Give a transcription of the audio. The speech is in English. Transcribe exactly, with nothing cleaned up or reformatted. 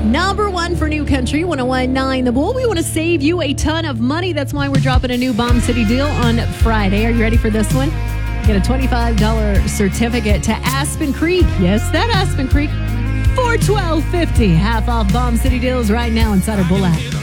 Number one for New Country, one oh one point nine The Bull. We want to save you a ton of money. That's why we're dropping a new Bomb City deal on Friday. Are you ready for this one? Get a twenty-five dollars certificate to Aspen Creek. Yes, that Aspen Creek. For twelve fifty. Half off Bomb City deals right now inside our Bull app.